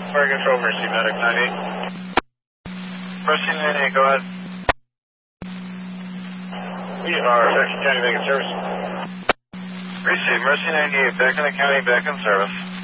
Fire control, Mercy, Medic 98. Mercy 98, go ahead. We are Section County back in service. Receive, Mercy 98, back in the county, back in service.